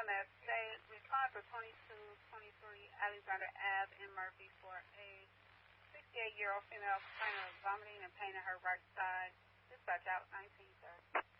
on that state. Respond for 2223 Alexander Ave in Murphy for a 68-year-old female complaining of vomiting and pain in her right side. Dispatch out 1930.